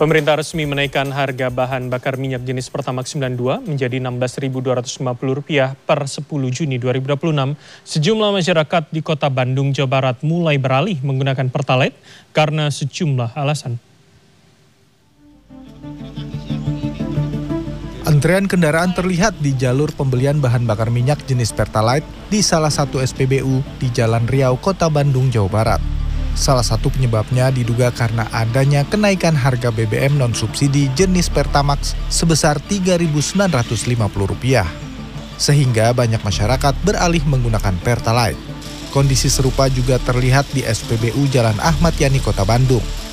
Pemerintah resmi menaikkan harga bahan bakar minyak jenis Pertamax 92 menjadi Rp16.250 per 10 Juni 2026. Sejumlah masyarakat di Kota Bandung, Jawa Barat mulai beralih menggunakan Pertalite karena sejumlah alasan. Antrean kendaraan terlihat di jalur pembelian bahan bakar minyak jenis Pertalite di salah satu SPBU di Jalan Riau, Kota Bandung, Jawa Barat. Salah satu penyebabnya diduga karena adanya kenaikan harga BBM non-subsidi jenis Pertamax sebesar Rp3.950. Sehingga banyak masyarakat beralih menggunakan Pertalite. Kondisi serupa juga terlihat di SPBU Jalan Ahmad Yani, Kota Bandung.